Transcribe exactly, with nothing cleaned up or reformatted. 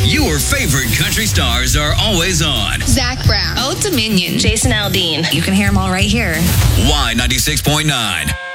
Your favorite country stars are always on. Zach Brown. Old Dominion. Jason Aldean. You can hear them all right here. Y ninety-six point nine.